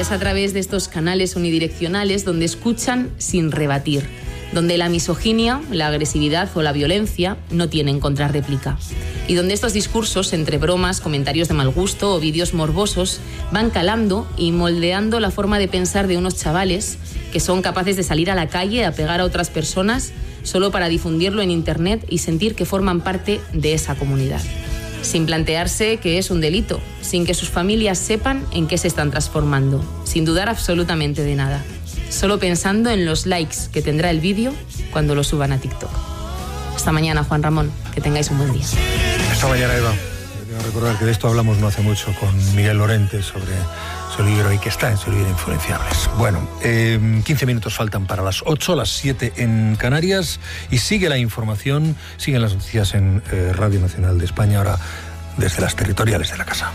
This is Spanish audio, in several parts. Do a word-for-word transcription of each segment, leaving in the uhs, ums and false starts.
es a través de estos canales unidireccionales donde escuchan sin rebatir, donde la misoginia, la agresividad o la violencia no tienen contrarréplica, y donde estos discursos, entre bromas, comentarios de mal gusto o vídeos morbosos, van calando y moldeando la forma de pensar de unos chavales que son capaces de salir a la calle a pegar a otras personas solo para difundirlo en Internet y sentir que forman parte de esa comunidad, sin plantearse que es un delito, sin que sus familias sepan en qué se están transformando, sin dudar absolutamente de nada, solo pensando en los likes que tendrá el vídeo cuando lo suban a TikTok. Hasta mañana, Juan Ramón, que tengáis un buen día. Hasta mañana, Eva. Quiero recordar que de esto hablamos no hace mucho con Miguel Lorente sobre su libro y que está en su libro Influenciables. Bueno, eh, quince minutos faltan para las ocho, las siete en Canarias, y sigue la información, siguen las noticias en eh, Radio Nacional de España, ahora desde las territoriales de la casa.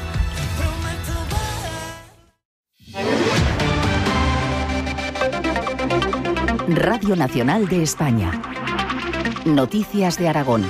Radio Nacional de España. Noticias de Aragón.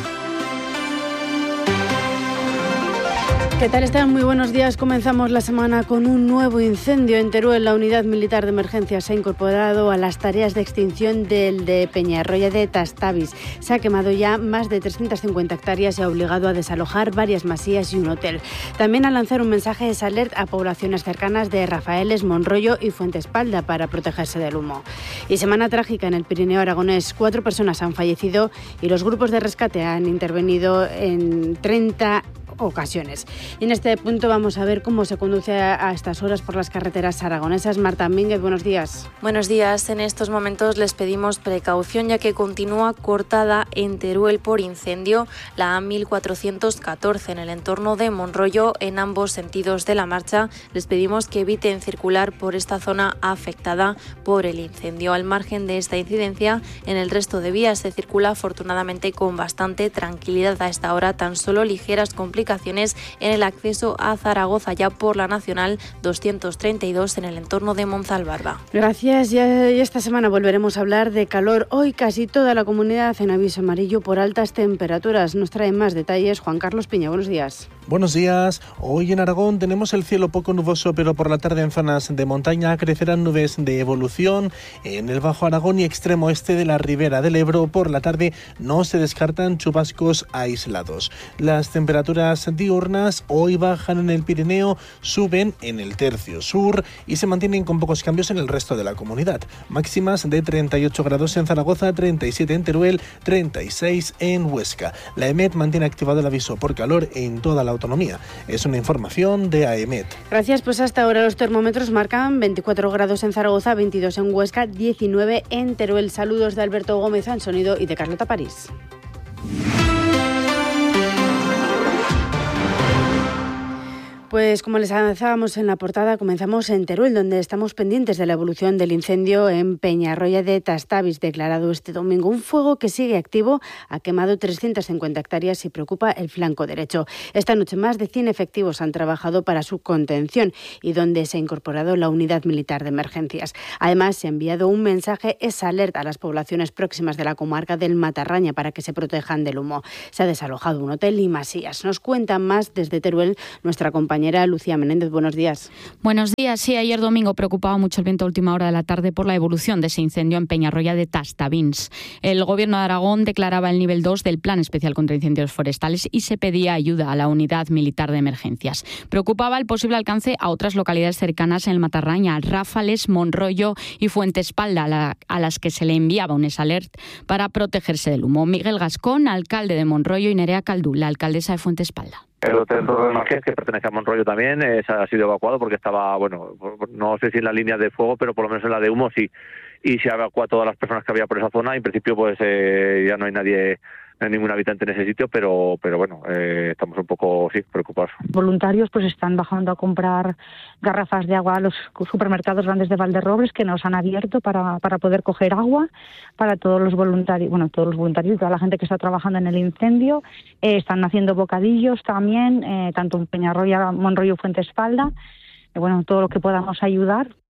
¿Qué tal están? Muy buenos días. Comenzamos la semana con un nuevo incendio en Teruel. La Unidad Militar de Emergencias se ha incorporado a las tareas de extinción del de Peñarroya de Tastavis. Se ha quemado ya más de trescientas cincuenta hectáreas y ha obligado a desalojar varias masías y un hotel. También a lanzar un mensaje de alerta a poblaciones cercanas de Rafaeles, Monroyo y Fuentespalda para protegerse del humo. Y semana trágica en el Pirineo aragonés. Cuatro personas han fallecido y los grupos de rescate han intervenido en treinta ocasiones. Y en este punto vamos a ver cómo se conduce a estas horas por las carreteras aragonesas. Marta Mínguez, buenos días. Buenos días. En estos momentos les pedimos precaución ya que continúa cortada en Teruel por incendio la A mil cuatrocientos catorce en el entorno de Monroyo en ambos sentidos de la marcha. Les pedimos que eviten circular por esta zona afectada por el incendio. Al margen de esta incidencia, en el resto de vías se circula afortunadamente con bastante tranquilidad a esta hora, tan solo ligeras complicaciones en el acceso a Zaragoza ya por la Nacional doscientos treinta y dos en el entorno de Monzalbarba. Gracias. Y esta semana volveremos a hablar de calor. Hoy casi toda la comunidad en aviso amarillo por altas temperaturas. Nos trae más detalles Juan Carlos Piña. Buenos días. Buenos días. Hoy en Aragón tenemos el cielo poco nuboso, pero por la tarde en zonas de montaña crecerán nubes de evolución. En el Bajo Aragón y extremo este de la Ribera del Ebro por la tarde no se descartan chubascos aislados. Las temperaturas diurnas hoy bajan en el Pirineo, suben en el tercio sur y se mantienen con pocos cambios en el resto de la comunidad. Máximas de treinta y ocho grados en Zaragoza, treinta y siete en Teruel, treinta y seis en Huesca. La EMET mantiene activado el aviso por calor en toda la autonomía. Es una información de AEMET. Gracias, pues hasta ahora los termómetros marcan veinticuatro grados en Zaragoza, veintidós en Huesca, diecinueve en Teruel. Saludos de Alberto Gómez en sonido y de Carlota París. Pues como les avanzábamos en la portada, comenzamos en Teruel, donde estamos pendientes de la evolución del incendio en Peñarroya de Tastavis, declarado este domingo. Un fuego que sigue activo, ha quemado trescientas cincuenta hectáreas y preocupa el flanco derecho. Esta noche más de cien efectivos han trabajado para su contención y donde se ha incorporado la Unidad Militar de Emergencias. Además, se ha enviado un mensaje es alerta a las poblaciones próximas de la comarca del Matarraña para que se protejan del humo. Se ha desalojado un hotel y masías. Nos cuentan más desde Teruel nuestra compañera Lucía Menéndez. Buenos días. Buenos días. Sí, ayer domingo preocupaba mucho el viento a última hora de la tarde por la evolución de ese incendio en Peñarroya de Tastavins. El Gobierno de Aragón declaraba el nivel dos del Plan Especial contra Incendios Forestales y se pedía ayuda a la Unidad Militar de Emergencias. Preocupaba el posible alcance a otras localidades cercanas en el Matarraña, Ráfales, Monroyo y Fuentespalda, a, la, a las que se le enviaba un alert para protegerse del humo. Miguel Gascón, alcalde de Monroyo, y Nerea Caldú, la alcaldesa de Fuentespalda. El hotel Torre del Marqués, que pertenece a Monroyo también, eh, ha sido evacuado porque estaba, bueno, no sé si en la línea de fuego, pero por lo menos en la de humo sí. Y se evacuó a todas las personas que había por esa zona. En principio, pues eh, ya no hay nadie, no hay ningún habitante en ese sitio, pero pero bueno, eh, estamos un poco, sí, preocupados. Voluntarios pues están bajando a comprar garrafas de agua a los supermercados grandes de Valderrobles, que nos han abierto para, para poder coger agua para todos los voluntarios, bueno, todos los voluntarios, toda la gente que está trabajando en el incendio. Eh, están haciendo bocadillos también, eh, tanto en Peñarroya, Monroyo, Fuentespalda. Eh, bueno, todo lo que podamos ayudar.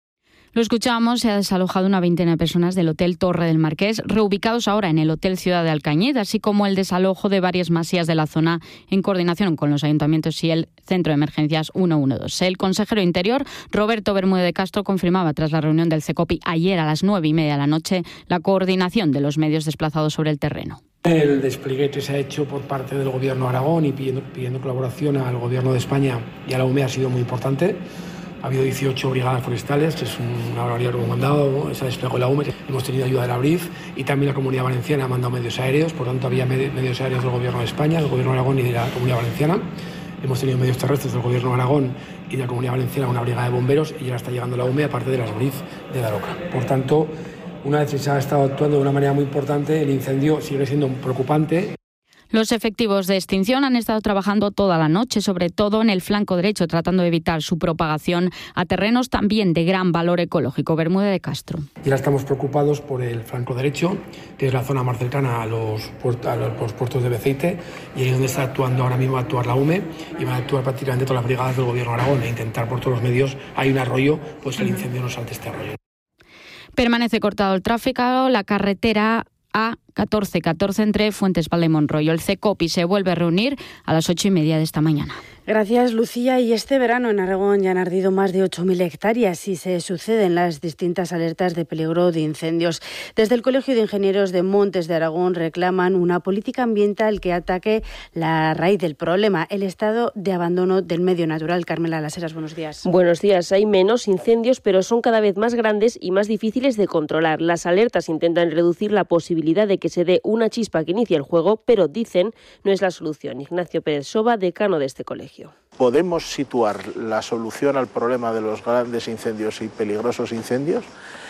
Lo escuchábamos, se ha desalojado una veintena de personas del Hotel Torre del Marqués, reubicados ahora en el Hotel Ciudad de Alcañiz, así como el desalojo de varias masías de la zona en coordinación con los ayuntamientos y el Centro de Emergencias ciento doce. El consejero Interior, Roberto Bermúdez de Castro, confirmaba tras la reunión del CECOPI ayer a las nueve y media de la noche la coordinación de los medios desplazados sobre el terreno. El despliegue que se ha hecho por parte del Gobierno de Aragón y pidiendo, pidiendo colaboración al Gobierno de España y a la U M E ha sido muy importante. Ha habido dieciocho brigadas forestales, que es una barbaridad como han mandado, se ha desplegado la U M E. Hemos tenido ayuda de la B R I F y también la Comunidad Valenciana ha mandado medios aéreos, por tanto había medios aéreos del Gobierno de España, del Gobierno de Aragón y de la Comunidad Valenciana. Hemos tenido medios terrestres del Gobierno de Aragón y de la Comunidad Valenciana, una brigada de bomberos, y ahora está llegando la U M E, aparte de las B R I F de Daroca. Por tanto, una vez que se ha estado actuando de una manera muy importante, el incendio sigue siendo preocupante. Los efectivos de extinción han estado trabajando toda la noche, sobre todo en el flanco derecho, tratando de evitar su propagación a terrenos también de gran valor ecológico. Bermúdez de Castro. Y ahora estamos preocupados por el flanco derecho, que es la zona más cercana a los, puertos, a los puertos de Beceite, y ahí es donde está actuando ahora mismo a actuar la U M E, y van a actuar prácticamente todas las brigadas del Gobierno de Aragón e intentar por todos los medios, hay un arroyo, pues el incendio no salte este arroyo. Permanece cortado el tráfico, la carretera A catorce catorce entre Fuentes-Valde y Monroyo. El CECOPI se vuelve a reunir a las ocho y media de esta mañana. Gracias, Lucía. Y este verano en Aragón ya han ardido más de ocho mil hectáreas y se suceden las distintas alertas de peligro de incendios. Desde el Colegio de Ingenieros de Montes de Aragón reclaman una política ambiental que ataque la raíz del problema, el estado de abandono del medio natural. Carmela Las Heras, buenos días. Buenos días. Hay menos incendios, pero son cada vez más grandes y más difíciles de controlar. Las alertas intentan reducir la posibilidad de que se dé una chispa que inicie el juego, pero dicen no es la solución. Ignacio Pérez Soba, decano de este colegio. Podemos situar la solución al problema de los grandes incendios y peligrosos incendios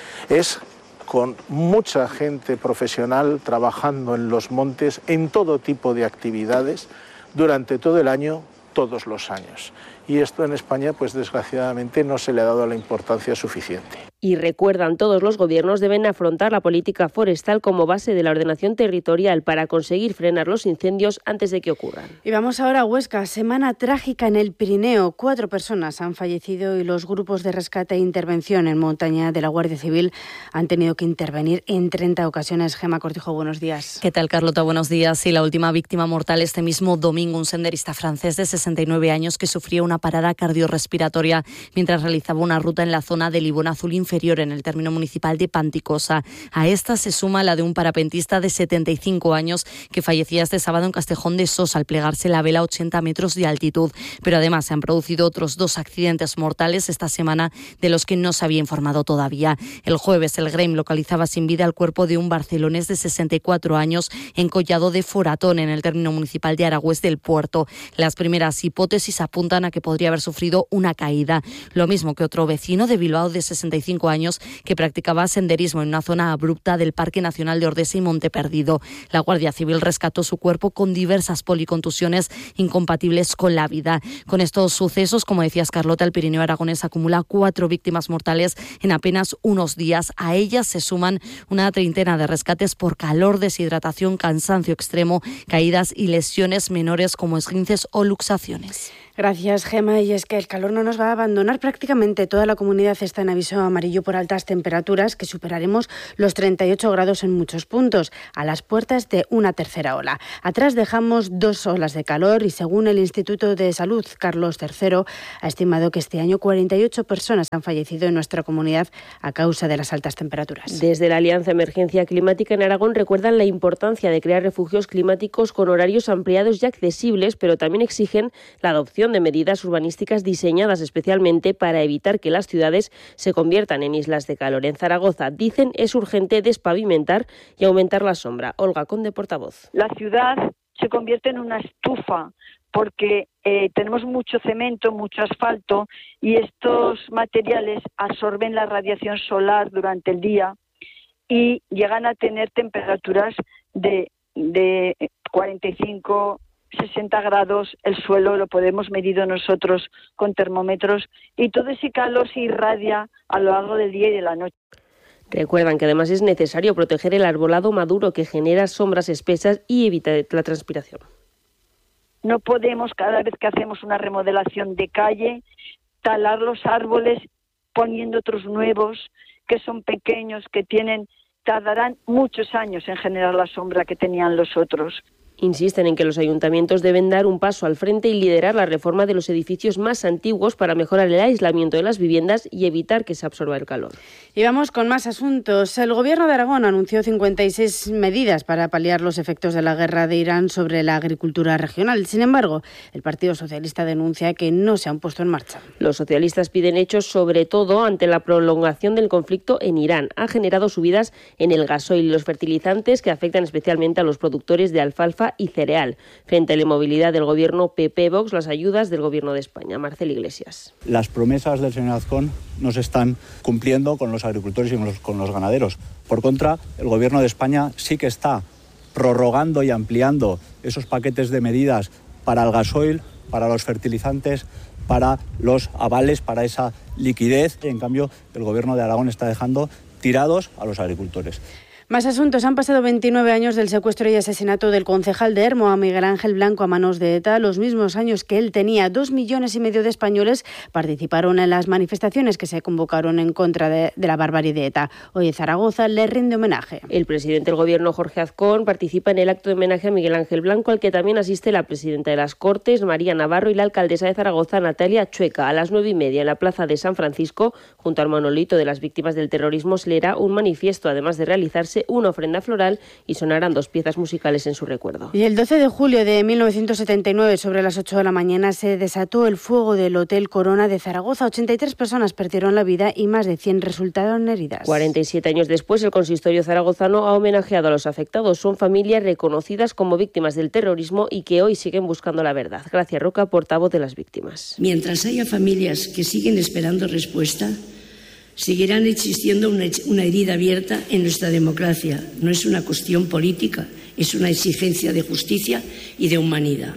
es con mucha gente profesional trabajando en los montes en todo tipo de actividades durante todo el año, todos los años. Y esto en España, pues desgraciadamente, no se le ha dado la importancia suficiente. Y recuerdan, todos los gobiernos deben afrontar la política forestal como base de la ordenación territorial para conseguir frenar los incendios antes de que ocurran. Y vamos ahora a Huesca. Semana trágica en el Pirineo. Cuatro personas han fallecido y los grupos de rescate e intervención en montaña de la Guardia Civil han tenido que intervenir en treinta ocasiones. Gema Cortijo, buenos días. ¿Qué tal, Carlota? Buenos días. Sí, la última víctima mortal este mismo domingo, un senderista francés de sesenta y nueve años que sufrió una parada cardiorrespiratoria mientras realizaba una ruta en la zona del Ibón Azul inferior en el término municipal de Panticosa. A esta se suma la de un parapentista de setenta y cinco años que fallecía este sábado en Castejón de Sos al plegarse la vela a ochenta metros de altitud. Pero además se han producido otros dos accidentes mortales esta semana de los que no se había informado todavía. El jueves el Grem localizaba sin vida el cuerpo de un barcelonés de sesenta y cuatro años en Collado de Foratón en el término municipal de Aragüés del Puerto. Las primeras hipótesis apuntan a que podría haber sufrido una caída. Lo mismo que otro vecino de Bilbao de sesenta y cinco años que practicaba senderismo en una zona abrupta del Parque Nacional de Ordesa y Monte Perdido. La Guardia Civil rescató su cuerpo con diversas policontusiones incompatibles con la vida. Con estos sucesos, como decías, Carlota, el Pirineo aragonés acumula cuatro víctimas mortales en apenas unos días. A ellas se suman una treintena de rescates por calor, deshidratación, cansancio extremo, caídas y lesiones menores como esguinces o luxaciones. Gracias, Gema. Y es que el calor no nos va a abandonar. Prácticamente toda la comunidad está en aviso amarillo por altas temperaturas, que superaremos los treinta y ocho grados en muchos puntos, a las puertas de una tercera ola. Atrás dejamos dos olas de calor y según el Instituto de Salud Carlos tercero ha estimado que este año cuarenta y ocho personas han fallecido en nuestra comunidad a causa de las altas temperaturas. Desde la Alianza Emergencia Climática en Aragón recuerdan la importancia de crear refugios climáticos con horarios ampliados y accesibles, pero también exigen la adopción de medidas urbanísticas diseñadas especialmente para evitar que las ciudades se conviertan en islas de calor. En Zaragoza, dicen, es urgente despavimentar y aumentar la sombra. Olga Conde, portavoz. La ciudad se convierte en una estufa porque eh, tenemos mucho cemento, mucho asfalto y estos materiales absorben la radiación solar durante el día y llegan a tener temperaturas de, de cuarenta y cinco sesenta grados, el suelo lo podemos medir nosotros con termómetros y todo ese calor se irradia a lo largo del día y de la noche. Recuerdan que además es necesario proteger el arbolado maduro que genera sombras espesas y evita la transpiración. No podemos, cada vez que hacemos una remodelación de calle, talar los árboles poniendo otros nuevos que son pequeños, que tienen, tardarán muchos años en generar la sombra que tenían los otros. Insisten en que los ayuntamientos deben dar un paso al frente y liderar la reforma de los edificios más antiguos para mejorar el aislamiento de las viviendas y evitar que se absorba el calor. Y vamos con más asuntos. El Gobierno de Aragón anunció cincuenta y seis medidas para paliar los efectos de la guerra de Irán sobre la agricultura regional. Sin embargo, el Partido Socialista denuncia que no se han puesto en marcha. Los socialistas piden hechos, sobre todo ante la prolongación del conflicto en Irán. Ha generado subidas en el gasoil y los fertilizantes que afectan especialmente a los productores de alfalfa y cereal. Frente a la inmovilidad del gobierno P P-Vox, las ayudas del gobierno de España. Marcel Iglesias. Las promesas del señor Azcón no se están cumpliendo con los agricultores y con los, con los ganaderos. Por contra, el gobierno de España sí que está prorrogando y ampliando esos paquetes de medidas para el gasoil, para los fertilizantes, para los avales, para esa liquidez. En cambio, el gobierno de Aragón está dejando tirados a los agricultores. Más asuntos. Han pasado veintinueve años del secuestro y asesinato del concejal de Hermo, a Miguel Ángel Blanco, a manos de ETA, los mismos años que él tenía. Dos millones y medio de españoles participaron en las manifestaciones que se convocaron en contra de, de la barbarie de ETA. Hoy en Zaragoza le rinde homenaje. El presidente del Gobierno, Jorge Azcón, participa en el acto de homenaje a Miguel Ángel Blanco, al que también asiste la presidenta de las Cortes, María Navarro, y la alcaldesa de Zaragoza, Natalia Chueca. A las nueve y media, en la plaza de San Francisco, junto al monolito de las víctimas del terrorismo, se leerá un manifiesto, además de realizarse una ofrenda floral, y sonarán dos piezas musicales en su recuerdo. Y el doce de julio de mil novecientos setenta y nueve, sobre las ocho de la mañana, se desató el fuego del Hotel Corona de Zaragoza. ochenta y tres personas perdieron la vida y más de cien resultaron heridas. cuarenta y siete años después, el consistorio zaragozano ha homenajeado a los afectados. Son familias reconocidas como víctimas del terrorismo y que hoy siguen buscando la verdad. Gracia Roca, portavoz de las víctimas. Mientras haya familias que siguen esperando respuesta, seguirán existiendo una, una herida abierta en nuestra democracia. No es una cuestión política, es una exigencia de justicia y de humanidad.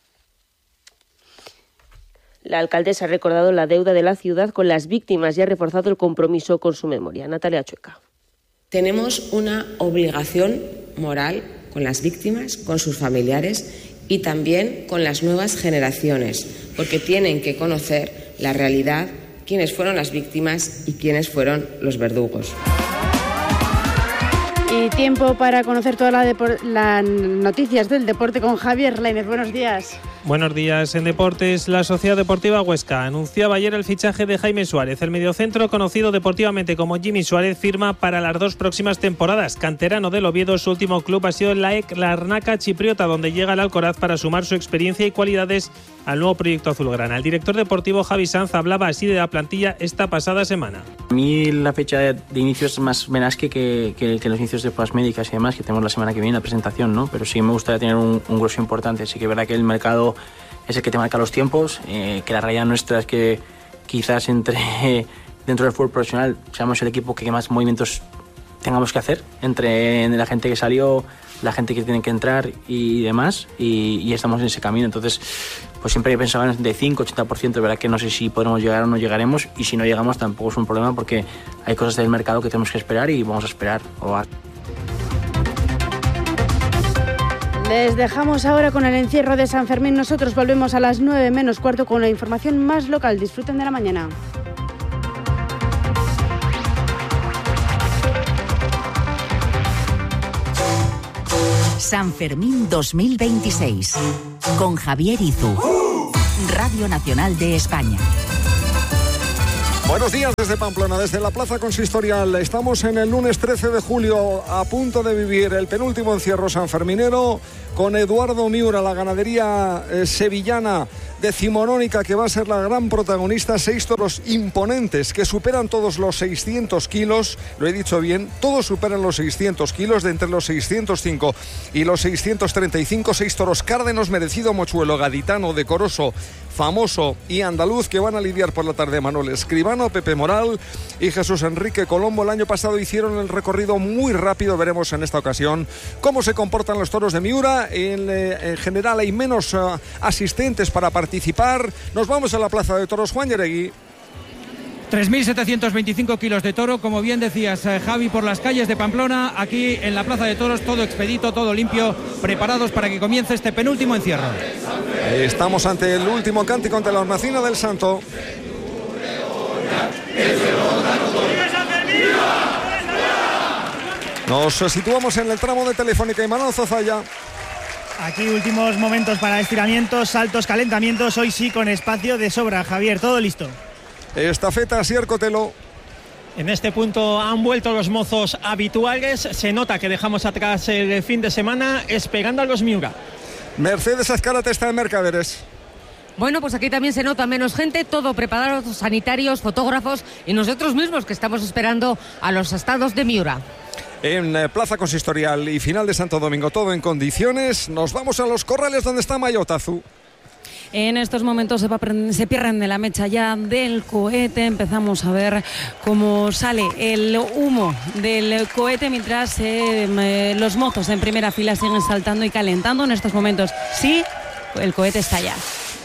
La alcaldesa ha recordado la deuda de la ciudad con las víctimas y ha reforzado el compromiso con su memoria. Natalia Chueca. Tenemos una obligación moral con las víctimas, con sus familiares y también con las nuevas generaciones, porque tienen que conocer la realidad, quiénes fueron las víctimas y quiénes fueron los verdugos. Y tiempo para conocer todas las la noticias del deporte con Javier Lainez. Buenos días. Buenos días. En deportes, la Sociedad Deportiva Huesca anunciaba ayer el fichaje de Jaime Suárez. El mediocentro, conocido deportivamente como Jimmy Suárez, firma para las dos próximas temporadas. Canterano del Oviedo, su último club ha sido el A E C Larnaca chipriota, donde llega al Alcoraz para sumar su experiencia y cualidades al nuevo proyecto azulgrana. El director deportivo Javi Sanz hablaba así de la plantilla esta pasada semana. A mí la fecha de inicio es más venasque que, que, que los inicios de pruebas médicas y demás, que tenemos la semana que viene, la presentación, ¿no? Pero sí me gustaría tener un, un grueso importante. Sí que es verdad que el mercado es el que te marca los tiempos, eh, que la realidad nuestra es que quizás entre dentro del fútbol profesional seamos el equipo que más movimientos tengamos que hacer entre la gente que salió, la gente que tiene que entrar y demás, y, y estamos en ese camino. Entonces, pues siempre he pensado en de cinco, ochenta por ciento, de verdad que no sé si podremos llegar o no llegaremos, y si no llegamos tampoco es un problema, porque hay cosas del mercado que tenemos que esperar y vamos a esperar. O a... Les dejamos ahora con el encierro de San Fermín. Nosotros volvemos a las nueve menos cuarto con la información más local. Disfruten de la mañana. San Fermín dos mil veintiséis con Javier Izu, Radio Nacional de España. Buenos días desde Pamplona, desde la Plaza Consistorial. Estamos en el lunes trece de julio, a punto de vivir el penúltimo encierro sanferminero con Eduardo Miura, la ganadería eh, sevillana decimonónica, que va a ser la gran protagonista. Seis toros imponentes que superan todos los seiscientos kilos, lo he dicho bien, todos superan los seiscientos kilos, de entre los seiscientos cinco y los seiscientos treinta y cinco, seis toros cárdenos, merecido, mochuelo, gaditano, decoroso, famoso y andaluz, que van a lidiar por la tarde Manuel Escribano, Pepe Moral y Jesús Enrique Colombo. El año pasado hicieron el recorrido muy rápido. Veremos en esta ocasión cómo se comportan los toros de Miura. En, eh, en general hay menos uh, asistentes para participar. Nos vamos a la Plaza de Toros. Juan Yeregui. tres mil setecientos veinticinco kilos de toro, como bien decías, eh, Javi, por las calles de Pamplona, aquí en la Plaza de Toros, todo expedito, todo limpio, preparados para que comience este penúltimo encierro. Estamos ante el último cántico ante la hornacina del Santo. Nos situamos en el tramo de Telefónica y Manuel Zozaya. Aquí últimos momentos para estiramientos, saltos, calentamientos. Hoy sí con espacio de sobra. Javier, todo listo. Estafeta Asier Cotelo. En este punto han vuelto los mozos habituales. Se nota que dejamos atrás el fin de semana esperando a los Miura. Mercedes Azcárate está en Mercaderes. Bueno, pues aquí también se nota menos gente, todo preparado, sanitarios, fotógrafos y nosotros mismos que estamos esperando a los estados de Miura. En eh, Plaza Consistorial y final de Santo Domingo, todo en condiciones. Nos vamos a los corrales donde está Mayotazu. En estos momentos se, va a se pierden de la mecha ya del cohete. Empezamos a ver cómo sale el humo del cohete mientras eh, los mozos en primera fila siguen saltando y calentando. En estos momentos sí, el cohete está allá.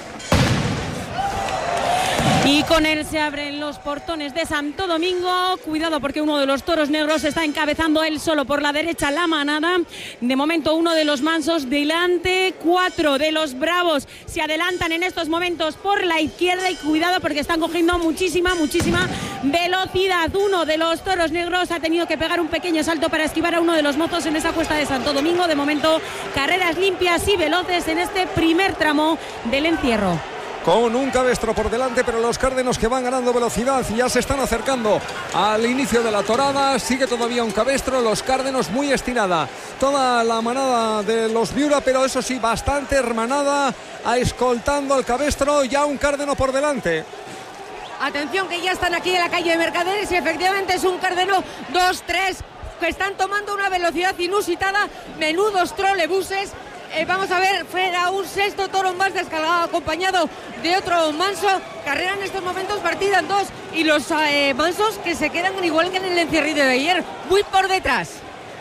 Y con él se abren los portones de Santo Domingo. Cuidado porque uno de los toros negros está encabezando él solo por la derecha la manada. De momento uno de los mansos delante, cuatro de los bravos se adelantan en estos momentos por la izquierda y cuidado porque están cogiendo muchísima, muchísima velocidad. Uno de los toros negros ha tenido que pegar un pequeño salto para esquivar a uno de los mozos en esa cuesta de Santo Domingo. De momento carreras limpias y veloces en este primer tramo del encierro. Con un cabestro por delante, pero los cárdenos que van ganando velocidad ya se están acercando al inicio de la torada. Sigue todavía un cabestro, los cárdenos muy estirada toda la manada de los Miura, pero eso sí, bastante hermanada, escoltando al cabestro, ya un cárdeno por delante. Atención que ya están aquí en la calle de Mercaderes y efectivamente es un cárdeno dos tres que están tomando una velocidad inusitada, menudos trolebuses. Eh, vamos a ver, fuera un sexto toro más descargado acompañado de otro manso. Carrera en estos momentos partida en dos y los eh, mansos que se quedan igual que en el encierrido de ayer, muy por detrás.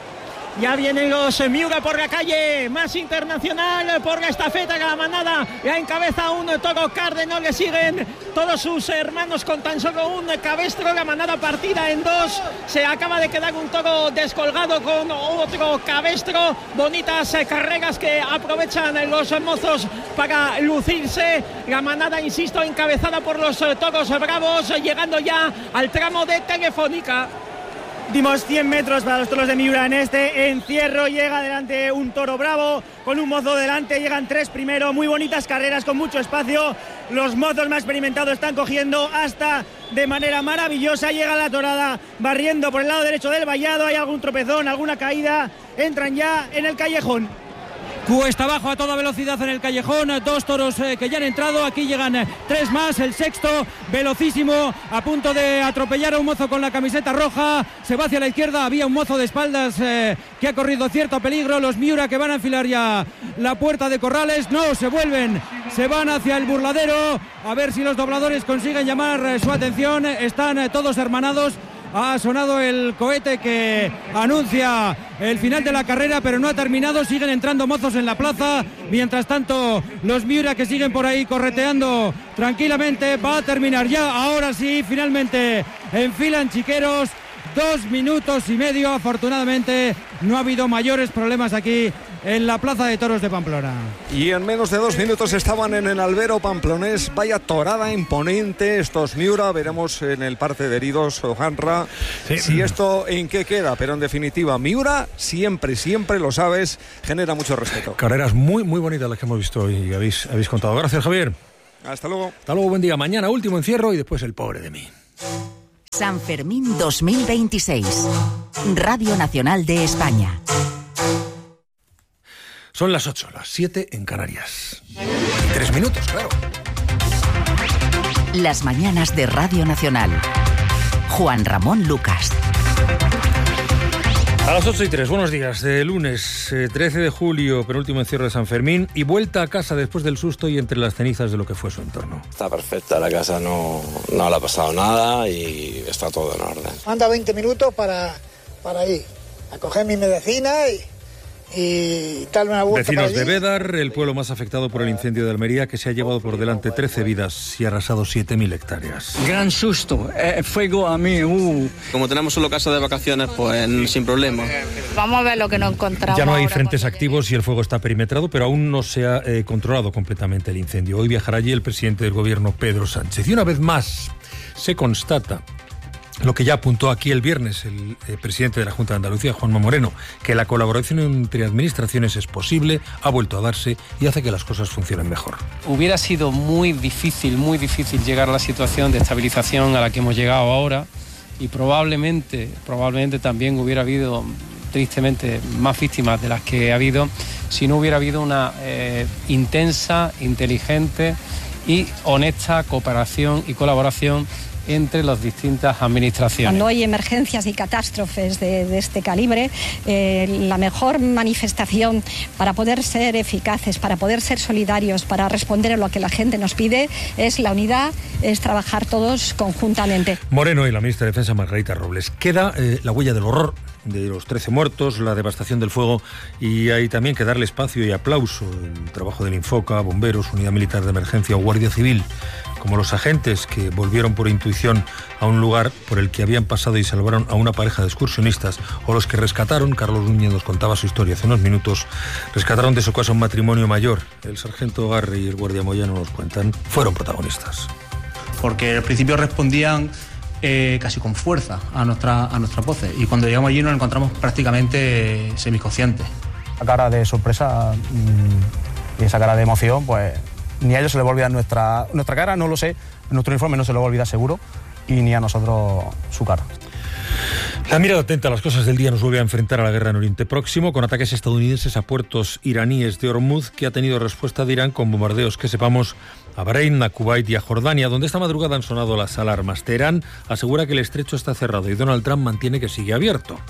Ya vienen los Miura por la calle, más internacional por la estafeta, la manada ya encabeza un toro cárdeno, le siguen todos sus hermanos con tan solo un cabestro, la manada partida en dos, se acaba de quedar un toro descolgado con otro cabestro, bonitas carreras que aprovechan los mozos para lucirse, la manada, insisto, encabezada por los toros bravos, llegando ya al tramo de Telefónica. Dimos cien metros para los toros de Miura en este encierro. Llega adelante un toro bravo con un mozo delante. Llegan tres primero. Muy bonitas carreras con mucho espacio. Los mozos más experimentados están cogiendo hasta de manera maravillosa. Llega la torada barriendo por el lado derecho del vallado. Hay algún tropezón, alguna caída. Entran ya en el callejón. Cuesta abajo a toda velocidad en el callejón, dos toros eh, que ya han entrado, aquí llegan eh, tres más, el sexto velocísimo a punto de atropellar a un mozo con la camiseta roja, se va hacia la izquierda, había un mozo de espaldas eh, que ha corrido cierto peligro, los Miura que van a enfilar ya la puerta de Corrales, no, se vuelven, se van hacia el burladero, a ver si los dobladores consiguen llamar eh, su atención, están eh, todos hermanados. Ha sonado el cohete que anuncia el final de la carrera, pero no ha terminado, siguen entrando mozos en la plaza, mientras tanto los Miura que siguen por ahí correteando tranquilamente, va a terminar ya, ahora sí, finalmente enfilan chiqueros, dos minutos y medio, afortunadamente no ha habido mayores problemas aquí en la Plaza de Toros de Pamplona. Y en menos de dos minutos estaban en el albero pamplonés. Vaya torada imponente estos Miura. Veremos en el parte de heridos, Ojanra, sí. si esto en qué queda. Pero en definitiva, Miura siempre, siempre lo sabes, genera mucho respeto. Carreras muy, muy bonitas las que hemos visto hoy y habéis, habéis contado. Gracias, Javier. Hasta luego. Hasta luego, buen día. Mañana último encierro y después el pobre de mí. San Fermín dos mil veintiséis. Radio Nacional de España. Son las ocho, las siete en Canarias. Tres minutos, claro. Las mañanas de Radio Nacional. Juan Ramón Lucas. A las ocho y tres, buenos días. De lunes eh, trece de julio, penúltimo encierro de San Fermín y vuelta a casa después del susto y entre las cenizas de lo que fue su entorno. Está perfecta, la casa no, no le ha pasado nada y está todo en orden. Anda veinte minutos para, para ir a coger mi medicina y... y darle una vuelta. Vecinos de Bédar, el pueblo más afectado por el incendio de Almería, que se ha llevado por delante trece vidas y ha arrasado siete mil hectáreas. Gran susto, eh, fuego a mí. Uh. Como tenemos solo casa de vacaciones, pues sin problema. Vamos a ver lo que nos encontramos. Ya no hay frentes activos y el fuego está perimetrado, pero aún no se ha eh, controlado completamente el incendio. Hoy viajará allí el presidente del gobierno, Pedro Sánchez. Y una vez más se constata lo que ya apuntó aquí el viernes el eh, presidente de la Junta de Andalucía, Juanma Moreno, que la colaboración entre administraciones es posible, ha vuelto a darse y hace que las cosas funcionen mejor. Hubiera sido muy difícil, muy difícil llegar a la situación de estabilización a la que hemos llegado ahora y probablemente, probablemente también hubiera habido, tristemente, más víctimas de las que ha habido si no hubiera habido una eh, intensa, inteligente y honesta cooperación y colaboración entre las distintas administraciones. Cuando hay emergencias y catástrofes de, de este calibre, eh, la mejor manifestación para poder ser eficaces, para poder ser solidarios, para responder a lo que la gente nos pide, es la unidad, es trabajar todos conjuntamente. Moreno y la ministra de Defensa, Margarita Robles. Queda eh, la huella del horror de los trece muertos, la devastación del fuego, y hay también que darle espacio y aplauso el trabajo del Infoca, bomberos, unidad militar de emergencia o guardia civil, como los agentes que volvieron por intuición a un lugar por el que habían pasado y salvaron a una pareja de excursionistas, o los que rescataron, Carlos Núñez nos contaba su historia hace unos minutos, rescataron de su casa un matrimonio mayor. El sargento Garri y el guardia Moyano nos cuentan, fueron protagonistas. Porque al principio respondían eh, casi con fuerza a nuestra, a nuestras voces, y cuando llegamos allí nos encontramos prácticamente semiconscientes. La cara de sorpresa mmm, y esa cara de emoción, pues ni a ellos se les va a olvidar nuestra, nuestra cara, no lo sé, nuestro uniforme no se lo va a olvidar seguro, y ni a nosotros su cara. La mirada atenta a las cosas del día nos vuelve a enfrentar a la guerra en Oriente Próximo, con ataques estadounidenses a puertos iraníes de Hormuz, que ha tenido respuesta de Irán con bombardeos, que sepamos, a Bahrein, a Kuwait y a Jordania, donde esta madrugada han sonado las alarmas. Teherán asegura que el estrecho está cerrado y Donald Trump mantiene que sigue abierto.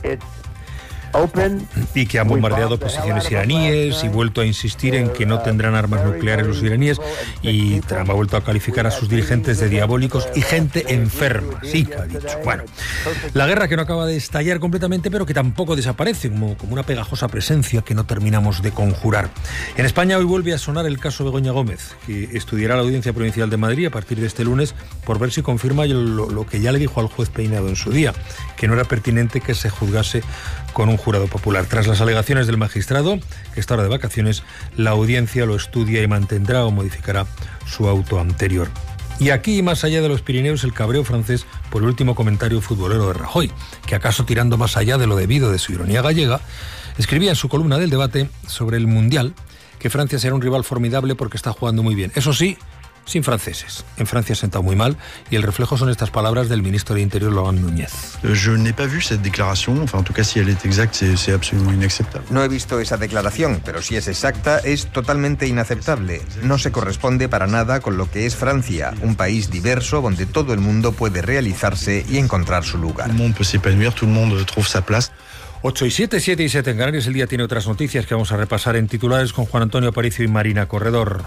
Y que han bombardeado posiciones iraníes y vuelto a insistir en que no tendrán armas nucleares los iraníes, y Trump ha vuelto a calificar a sus dirigentes de diabólicos y gente enferma. Sí, que ha dicho. Bueno, la guerra que no acaba de estallar completamente, pero que tampoco desaparece, como, como una pegajosa presencia que no terminamos de conjurar. En España hoy vuelve a sonar el caso Begoña Gómez, que estudiará la Audiencia Provincial de Madrid a partir de este lunes por ver si confirma lo, lo que ya le dijo al juez Peinado en su día, que no era pertinente que se juzgase con un jurado popular. Tras las alegaciones del magistrado, que está ahora de vacaciones, la audiencia lo estudia y mantendrá o modificará su auto anterior. Y aquí, más allá de los Pirineos, el cabreo francés por el último comentario futbolero de Rajoy, que acaso tirando más allá de lo debido de su ironía gallega, escribía en su columna del Debate sobre el Mundial que Francia será un rival formidable porque está jugando muy bien. Eso sí, sin franceses. En Francia se ha sentado muy mal, y el reflejo son estas palabras del ministro de Interior, Laurent Núñez. Je n'ai pas vu cette déclaration, enfin en tout cas si elle est exacte, c'est, c'est absolument inacceptable. No he visto esa declaración, pero si es exacta, es totalmente inaceptable. No se corresponde para nada con lo que es Francia, un país diverso donde todo el mundo puede realizarse y encontrar su lugar. Tout le monde peut s'épanouir, tout le monde trouve sa place. ocho y siete, siete y siete en Canarias. El día tiene otras noticias que vamos a repasar en titulares con Juan Antonio Aparicio y Marina Corredor.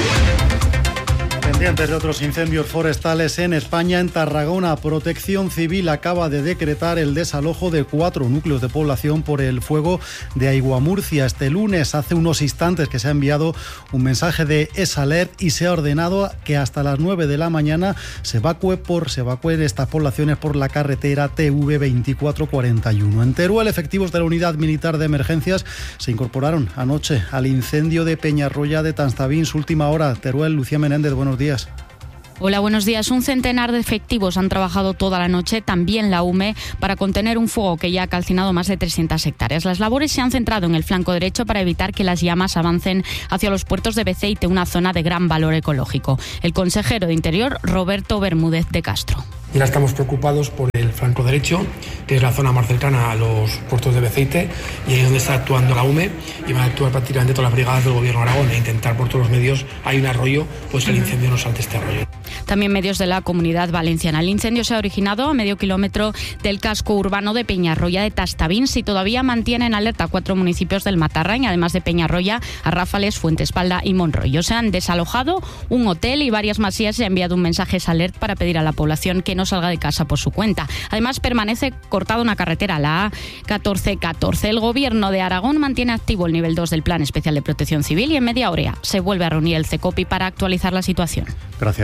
Pendientes de otros incendios forestales en España, en Tarragona, Protección Civil acaba de decretar el desalojo de cuatro núcleos de población por el fuego de Aiguamurcia. Este lunes, hace unos instantes que se ha enviado un mensaje de S-Alert y se ha ordenado que hasta las nueve de la mañana se evacúe por, se evacúen estas poblaciones por la carretera T V veinticuatro cuarenta y uno. En Teruel, efectivos de la Unidad Militar de Emergencias se incorporaron anoche al incendio de Peñarroya de Tastavín. Su última hora. Teruel, Lucía Menéndez, buenos días. Hola, buenos días. Un centenar de efectivos han trabajado toda la noche, también la U M E, para contener un fuego que ya ha calcinado más de trescientas hectáreas. Las labores se han centrado en el flanco derecho para evitar que las llamas avancen hacia los puertos de Beceite, una zona de gran valor ecológico. El consejero de Interior, Roberto Bermúdez de Castro. Y ahora estamos preocupados por el flanco derecho, que es la zona más cercana a los puertos de Beceite, y ahí es donde está actuando la U M E, y van a actuar prácticamente todas las brigadas del Gobierno de Aragón e intentar por todos los medios, hay un arroyo, pues el incendio no salte este arroyo. También medios de la Comunidad Valenciana. El incendio se ha originado a medio kilómetro del casco urbano de Peñarroya de Tastavín. Si todavía mantiene en alerta cuatro municipios del Matarrañ, además de Peñarroya, Arráfales, Fuentespalda y Monroyo. Se han desalojado un hotel y varias masías. Se ha enviado un mensaje alert para pedir a la población que no salga de casa por su cuenta. Además, permanece cortada una carretera, la A catorce catorce. El Gobierno de Aragón mantiene activo el nivel dos del Plan Especial de Protección Civil y en media hora se vuelve a reunir el CECOPI para actualizar la situación. Gracias, Lucía. Hasta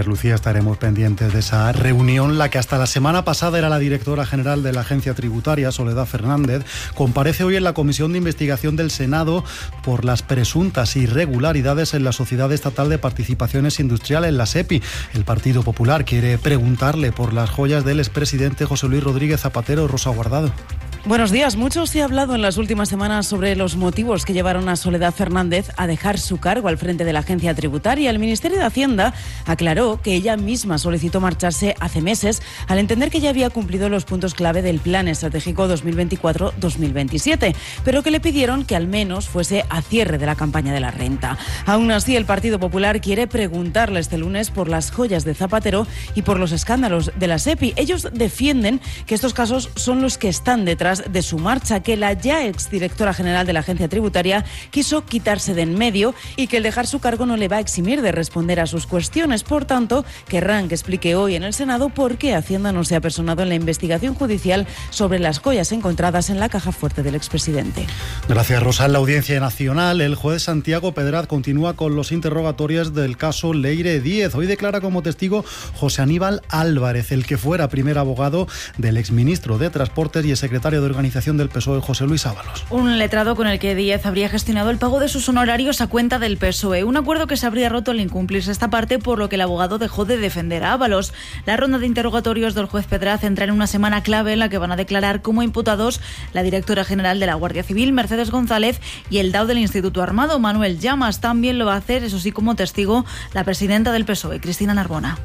estaremos pendientes de esa reunión. La que hasta la semana pasada era la directora general de la agencia tributaria, Soledad Fernández, comparece hoy en la Comisión de Investigación del Senado por las presuntas irregularidades en la Sociedad Estatal de Participaciones Industriales, la SEPI. El Partido Popular quiere preguntarle por las joyas del expresidente José Luis Rodríguez Zapatero. Rosa Guardado. Buenos días. Mucho se ha hablado en las últimas semanas sobre los motivos que llevaron a Soledad Fernández a dejar su cargo al frente de la agencia tributaria. El Ministerio de Hacienda aclaró que ella misma solicitó marcharse hace meses al entender que ya había cumplido los puntos clave del Plan Estratégico dos mil veinticuatro dos mil veintisiete, pero que le pidieron que al menos fuese a cierre de la campaña de la renta. Aún así, el Partido Popular quiere preguntarle este lunes por las joyas de Zapatero y por los escándalos de la SEPI. Ellos defienden que estos casos son los que están detrás de su marcha, que la ya exdirectora general de la agencia tributaria quiso quitarse de en medio y que el dejar su cargo no le va a eximir de responder a sus cuestiones. Por tanto, querrán que explique hoy en el Senado por qué Hacienda no se ha personado en la investigación judicial sobre las joyas encontradas en la caja fuerte del expresidente. Gracias, Rosa. En la Audiencia Nacional, el juez Santiago Pedraz continúa con los interrogatorios del caso Leire Díez. Hoy declara como testigo José Aníbal Álvarez, el que fuera primer abogado del exministro de Transportes y el secretario de Organización del P S O E, José Luis Ábalos. Un letrado con el que Díez habría gestionado el pago de sus honorarios a cuenta del P S O E. Un acuerdo que se habría roto al incumplirse esta parte, por lo que el abogado dejó de defender a Ábalos. La ronda de interrogatorios del juez Pedraz entra en una semana clave en la que van a declarar como imputados la directora general de la Guardia Civil, Mercedes González, y el D A O del Instituto Armado, Manuel Llamas. También lo va a hacer, eso sí, como testigo, la presidenta del P S O E, Cristina Narbona.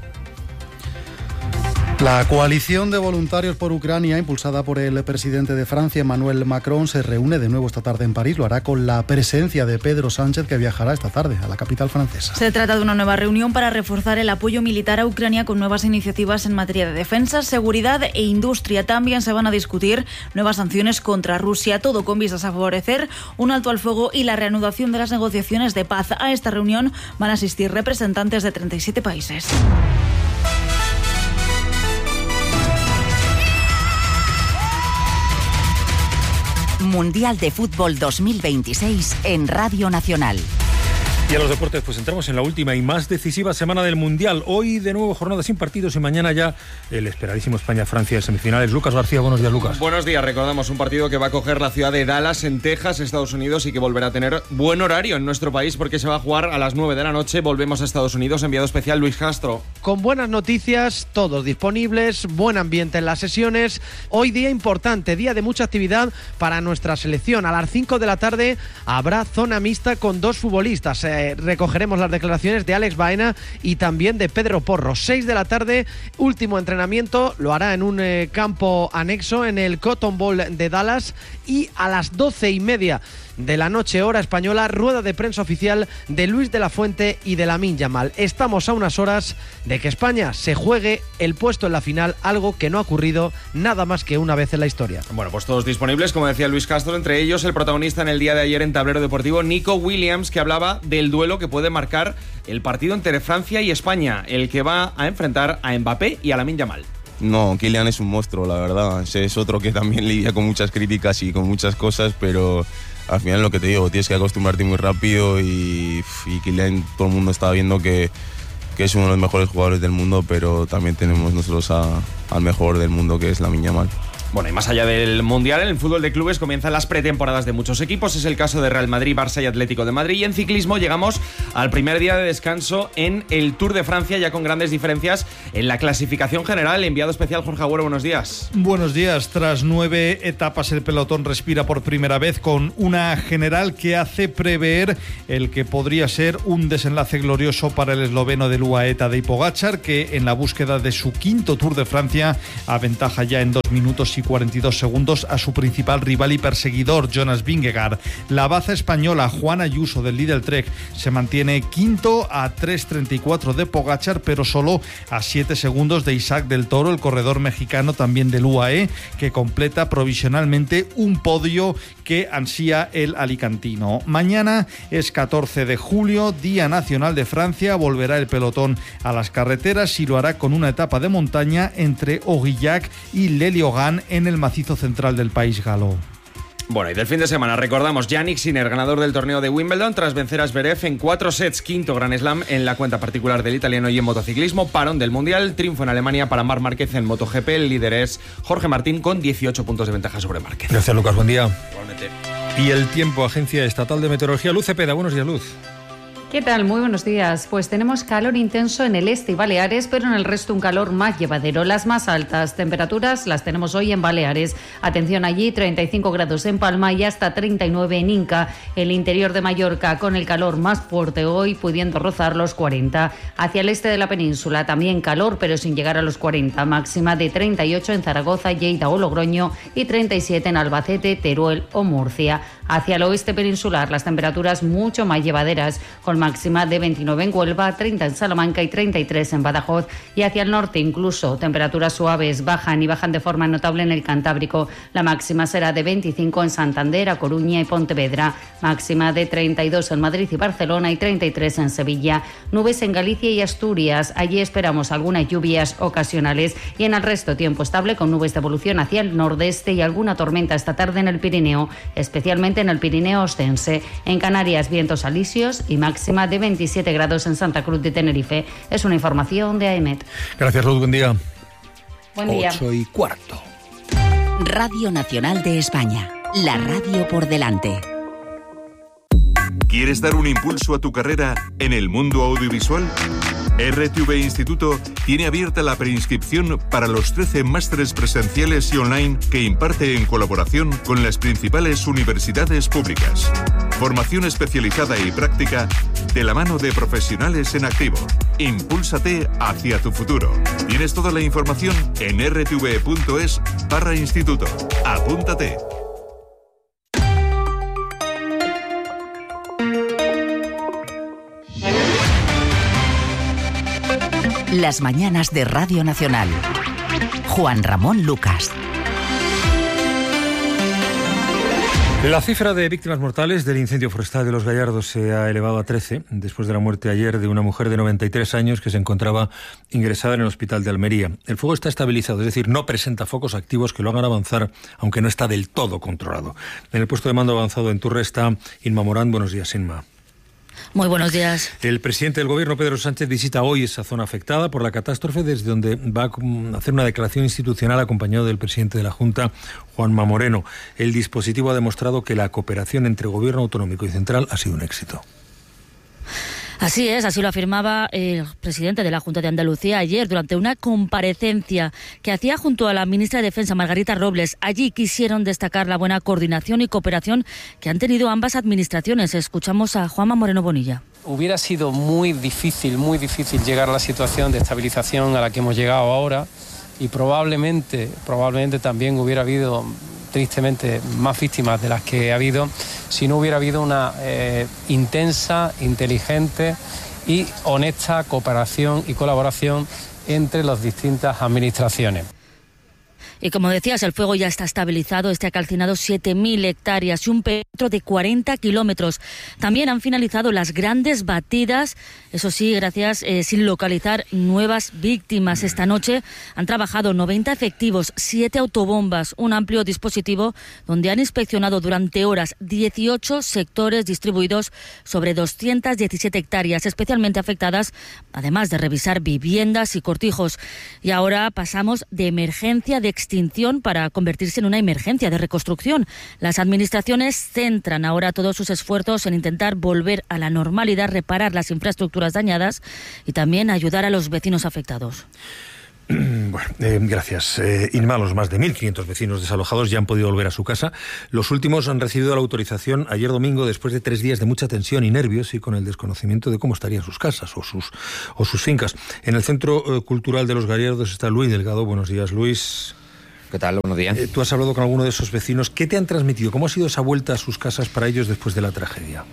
La coalición de voluntarios por Ucrania, impulsada por el presidente de Francia, Emmanuel Macron, se reúne de nuevo esta tarde en París. Lo hará con la presencia de Pedro Sánchez, que viajará esta tarde a la capital francesa. Se trata de una nueva reunión para reforzar el apoyo militar a Ucrania con nuevas iniciativas en materia de defensa, seguridad e industria. También se van a discutir nuevas sanciones contra Rusia, todo con vistas a favorecer un alto al fuego y la reanudación de las negociaciones de paz. A esta reunión van a asistir representantes de treinta y siete países. Mundial de Fútbol dos mil veintiséis en Radio Nacional. Y a los deportes, pues entramos en la última y más decisiva semana del Mundial. Hoy de nuevo jornada sin partidos y mañana ya el esperadísimo España-Francia de semifinales. Lucas García, buenos días, Lucas. Buenos días, recordamos un partido que va a coger la ciudad de Dallas en Texas, Estados Unidos, y que volverá a tener buen horario en nuestro país porque se va a jugar a las nueve de la noche. Volvemos a Estados Unidos, enviado especial Luis Castro. Con buenas noticias, todos disponibles, buen ambiente en las sesiones. Hoy día importante, día de mucha actividad para nuestra selección. A las cinco de la tarde habrá zona mixta con dos futbolistas. Eh, recogeremos las declaraciones de Alex Baena y también de Pedro Porro. seis de la tarde, último entrenamiento, lo hará en un eh, campo anexo en el Cotton Bowl de Dallas, y a las doce y media de la noche, hora española, rueda de prensa oficial de Luis de la Fuente y de Lamine Yamal. Estamos a unas horas de que España se juegue el puesto en la final, algo que no ha ocurrido nada más que una vez en la historia. Bueno, pues todos disponibles, como decía Luis Castro, entre ellos el protagonista en el día de ayer en Tablero Deportivo, Nico Williams, que hablaba del duelo que puede marcar el partido entre Francia y España, el que va a enfrentar a Mbappé y a Lamine Yamal. No, Kylian es un monstruo, la verdad. Es otro que también lidia con muchas críticas y con muchas cosas, pero al final lo que te digo, tienes que acostumbrarte muy rápido y, y Kylian, todo el mundo está viendo que, que es uno de los mejores jugadores del mundo, pero también tenemos nosotros a, al mejor del mundo, que es Lamine Yamal. Bueno, y más allá del Mundial, en el fútbol de clubes comienzan las pretemporadas de muchos equipos. Es el caso de Real Madrid, Barça y Atlético de Madrid. Y en ciclismo llegamos al primer día de descanso en el Tour de Francia, ya con grandes diferencias en la clasificación general. Enviado especial Jorge Agüero, buenos días. Buenos días. Tras nueve etapas, el pelotón respira por primera vez con una general que hace prever el que podría ser un desenlace glorioso para el esloveno del U A E Tadej Pogačar, que en la búsqueda de su quinto Tour de Francia aventaja ya en dos minutos y cuarenta y dos segundos a su principal rival y perseguidor, Jonas Vingegaard. La baza española Juan Ayuso del Lidl Trek se mantiene quinto a tres treinta y cuatro de Pogačar, pero solo a siete segundos de Isaac del Toro, el corredor mexicano también del U A E, que completa provisionalmente un podio que ansía el alicantino. Mañana es catorce de julio, Día Nacional de Francia. Volverá el pelotón a las carreteras y lo hará con una etapa de montaña entre Aurillac y Leliogan en el macizo central del país galo. Bueno, y del fin de semana recordamos Jannik Sinner, ganador del torneo de Wimbledon tras vencer a Zverev en cuatro sets, quinto Grand Slam en la cuenta particular del italiano. Y en motociclismo, parón del Mundial, triunfo en Alemania para Marc Márquez en MotoGP. El líder es Jorge Martín con dieciocho puntos de ventaja sobre Márquez. Gracias, Lucas, buen día. Igualmente. Y el tiempo, Agencia Estatal de Meteorología, Luz Cepeda. Buenos días, Luz. ¿Qué tal? Muy buenos días. Pues tenemos calor intenso en el este y Baleares, pero en el resto un calor más llevadero. Las más altas temperaturas las tenemos hoy en Baleares. Atención allí, treinta y cinco grados en Palma y hasta treinta y nueve en Inca. El interior de Mallorca con el calor más fuerte hoy, pudiendo rozar los cuarenta. Hacia el este de la península también calor, pero sin llegar a los cuarenta. Máxima de treinta y ocho en Zaragoza, Lleida o Logroño y treinta y siete en Albacete, Teruel o Murcia. Hacia el oeste peninsular las temperaturas mucho más llevaderas, con máxima de veintinueve en Huelva, treinta en Salamanca y treinta y tres en Badajoz. Y hacia el norte incluso temperaturas suaves bajan y bajan de forma notable en el Cantábrico. La máxima será de veinticinco en Santander, A Coruña y Pontevedra. Máxima de treinta y dos en Madrid y Barcelona y treinta y tres en Sevilla. Nubes en Galicia y Asturias. Allí esperamos algunas lluvias ocasionales y en el resto tiempo estable con nubes de evolución hacia el nordeste y alguna tormenta esta tarde en el Pirineo, especialmente en el Pirineo Ostense. En Canarias vientos alisios y máxima de veintisiete grados en Santa Cruz de Tenerife. Es una información de AEMET. Gracias, Luz. Buen día. Buen día. Ocho y cuarto. Radio Nacional de España. La radio por delante. ¿Quieres dar un impulso a tu carrera en el mundo audiovisual? R T V Instituto tiene abierta la preinscripción para los trece másteres presenciales y online que imparte en colaboración con las principales universidades públicas. Formación especializada y práctica de la mano de profesionales en activo. Impúlsate hacia tu futuro. Tienes toda la información en r t v punto es barra instituto. Apúntate. Las mañanas de Radio Nacional. Juan Ramón Lucas. La cifra de víctimas mortales del incendio forestal de Los Gallardos se ha elevado a trece, después de la muerte ayer de una mujer de noventa y tres años que se encontraba ingresada en el hospital de Almería. El fuego está estabilizado, es decir, no presenta focos activos que lo hagan avanzar, aunque no está del todo controlado. En el puesto de mando avanzado en Turre está Inma Morán. Buenos días, Inma. Muy buenos días. El presidente del Gobierno, Pedro Sánchez, visita hoy esa zona afectada por la catástrofe, desde donde va a hacer una declaración institucional acompañado del presidente de la Junta, Juanma Moreno. El dispositivo ha demostrado que la cooperación entre Gobierno autonómico y central ha sido un éxito. Así es, así lo afirmaba el presidente de la Junta de Andalucía ayer durante una comparecencia que hacía junto a la ministra de Defensa, Margarita Robles. Allí quisieron destacar la buena coordinación y cooperación que han tenido ambas administraciones. Escuchamos a Juanma Moreno Bonilla. Hubiera sido muy difícil, muy difícil llegar a la situación de estabilización a la que hemos llegado ahora y probablemente, probablemente también hubiera habido tristemente más víctimas de las que ha habido si no hubiera habido una eh, intensa, inteligente y honesta cooperación y colaboración entre las distintas administraciones. Y como decías, el fuego ya está estabilizado, este ha calcinado siete mil hectáreas y un perímetro de cuarenta kilómetros. También han finalizado las grandes batidas, eso sí, gracias, eh, sin localizar nuevas víctimas. Esta noche han trabajado noventa efectivos, siete autobombas, un amplio dispositivo donde han inspeccionado durante horas dieciocho sectores distribuidos sobre doscientas diecisiete hectáreas, especialmente afectadas, además de revisar viviendas y cortijos. Y ahora pasamos de emergencia de extinción para convertirse en una emergencia de reconstrucción. Las administraciones centran ahora todos sus esfuerzos en intentar volver a la normalidad, reparar las infraestructuras dañadas y también ayudar a los vecinos afectados. Bueno, eh, gracias. Eh, Inma, los más de mil quinientos vecinos desalojados ya han podido volver a su casa. Los últimos han recibido la autorización ayer domingo después de tres días de mucha tensión y nervios y con el desconocimiento de cómo estarían sus casas o sus, o sus fincas. En el Centro eh, Cultural de Los Gallardos está Luis Delgado. Buenos días, Luis. ¿Qué tal? Buenos días. Eh, tú has hablado con alguno de esos vecinos. ¿Qué te han transmitido? ¿Cómo ha sido esa vuelta a sus casas para ellos después de la tragedia?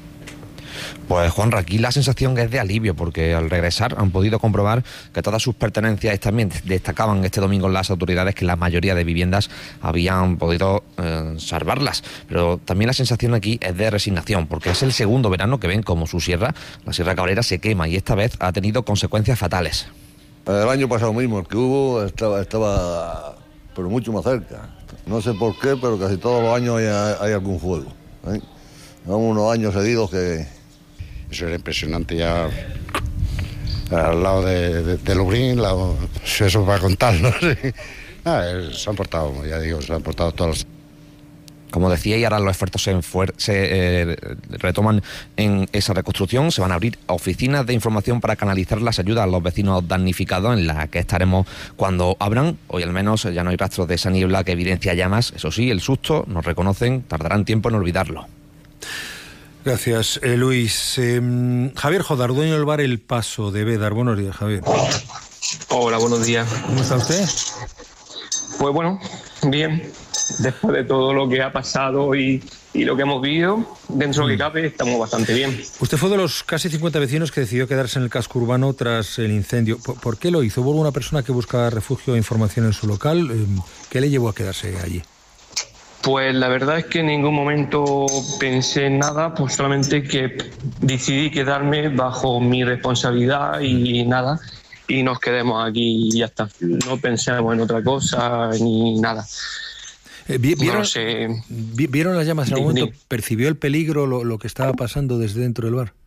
Pues Juan, aquí la sensación es de alivio, porque al regresar han podido comprobar que todas sus pertenencias también destacaban este domingo las autoridades que la mayoría de viviendas habían podido eh, salvarlas. Pero también la sensación aquí es de resignación, porque es el segundo verano que ven como su sierra, la Sierra Cabrera, se quema y esta vez ha tenido consecuencias fatales. El año pasado mismo, el que hubo estaba... estaba... pero mucho más cerca. No sé por qué, pero casi todos los años hay, hay algún fuego. ¿eh? Son unos años seguidos que... Eso era impresionante ya al lado de, de, de Lubrín, lado, eso para contarlo. ¿sí? Ah, se han portado, ya digo, se han portado todos los... Como decía, y ahora los esfuerzos se, enfuer- se eh, retoman en esa reconstrucción. Se van a abrir oficinas de información para canalizar las ayudas a los vecinos damnificados, en las que estaremos cuando abran. Hoy al menos ya no hay rastros de esa niebla que evidencia llamas. Eso sí, el susto, nos reconocen, tardarán tiempo en olvidarlo. Gracias, eh, Luis. Eh, Javier Jodar, dueño del bar El Paso de Bédar. Buenos días, Javier. Hola, buenos días. ¿Cómo está usted? Pues bueno, bien. Después de todo lo que ha pasado y, y lo que hemos vivido, dentro de lo que cabe, estamos bastante bien. Usted fue de los casi cincuenta vecinos que decidió quedarse en el casco urbano tras el incendio. ¿Por, por qué lo hizo? ¿Hubo una persona que buscaba refugio e información en su local? ¿Qué le llevó a quedarse allí? Pues la verdad es que en ningún momento pensé en nada, pues solamente que decidí quedarme bajo mi responsabilidad y nada, y nos quedemos aquí y ya está. No pensamos en otra cosa ni nada. Eh, ¿Vieron, no sé. ¿Vieron las llamas en algún momento? ¿Percibió el peligro, lo, lo que estaba pasando desde dentro del bar?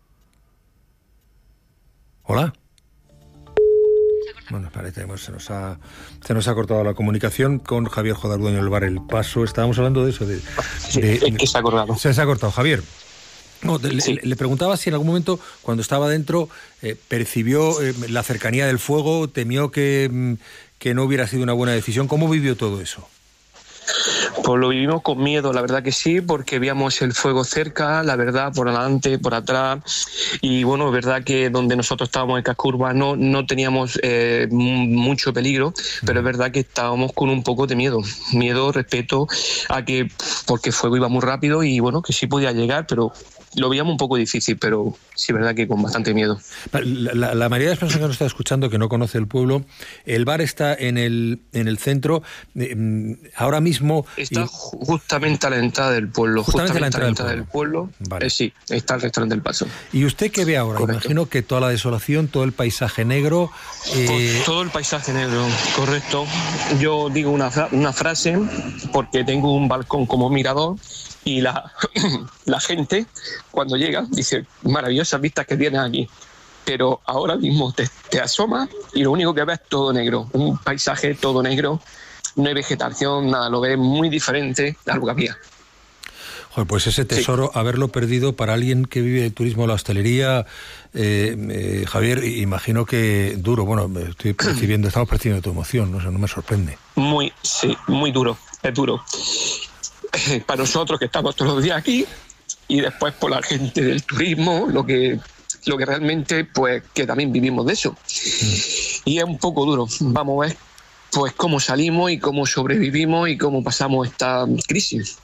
¿Hola? Bueno, parece que se nos ha se nos ha cortado la comunicación con Javier Jodar, dueño del bar El Paso. Estábamos hablando de eso. De, sí, de, es que se ha cortado. Se, se ha cortado, Javier. No, de, sí. le, le preguntaba si en algún momento, cuando estaba dentro, eh, percibió eh, la cercanía del fuego, temió que, que no hubiera sido una buena decisión. ¿Cómo vivió todo eso? Pues lo vivimos con miedo, la verdad que sí, porque veíamos el fuego cerca, la verdad, por adelante, por atrás, y bueno, es verdad que donde nosotros estábamos en el casco urbano no teníamos eh, mucho peligro, pero es verdad que estábamos con un poco de miedo, miedo respecto a que, porque el fuego iba muy rápido y bueno, que sí podía llegar, pero lo veíamos un poco difícil, pero sí, verdad que con bastante miedo. La, la, la mayoría de las personas que nos está escuchando, que no conoce el pueblo, el bar está en el en el centro, eh, ahora mismo... Está y... justamente a la entrada del pueblo, justamente, justamente a la entrada, a la entrada del pueblo, del pueblo vale. eh, sí, está el restaurante El Paso. ¿Y usted qué ve ahora? Correcto. Imagino que toda la desolación, todo el paisaje negro... Eh... Todo el paisaje negro, correcto. Yo digo una, fra- una frase, porque tengo un balcón como mirador, y la, la gente, cuando llega, dice, maravillosas vistas que tienes aquí. Pero ahora mismo te, te asomas y lo único que ves es todo negro. Un paisaje todo negro, no hay vegetación, nada, lo ves muy diferente a lo que había. Joder, pues ese tesoro, sí. Haberlo perdido para alguien que vive el turismo o la hostelería, eh, eh, Javier, imagino que duro. Bueno, estoy percibiendo, estamos percibiendo tu emoción, no, o sea, no me sorprende. Muy, sí, muy duro, es duro. Para nosotros que estamos todos los días aquí y después por la gente del turismo, lo que lo que realmente pues que también vivimos de eso. Mm. Y es un poco duro. Vamos a ver pues cómo salimos y cómo sobrevivimos y cómo pasamos esta crisis.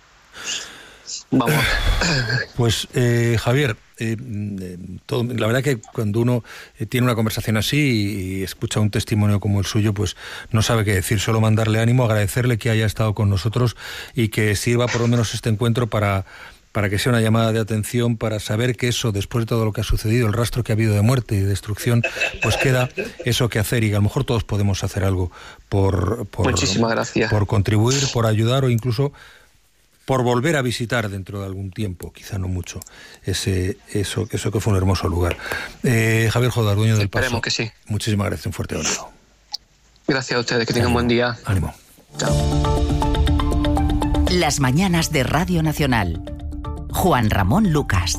Vamos. Pues eh, Javier, eh, todo, la verdad que cuando uno eh, tiene una conversación así y, y escucha un testimonio como el suyo, pues no sabe qué decir, solo mandarle ánimo, agradecerle que haya estado con nosotros y que sirva por lo menos este encuentro para, para que sea una llamada de atención, para saber que eso, después de todo lo que ha sucedido, el rastro que ha habido de muerte y de destrucción, pues queda eso que hacer y que a lo mejor todos podemos hacer algo por, por, Muchísimas gracias. por contribuir, por ayudar o incluso por volver a visitar dentro de algún tiempo, quizá no mucho, ese eso, eso que fue un hermoso lugar. Eh, Javier Jodar, dueño del Paso. Esperemos que sí. Muchísimas gracias, un fuerte abrazo. Gracias a ustedes, que tengan un buen día. Ánimo. Chao. Las mañanas de Radio Nacional. Juan Ramón Lucas.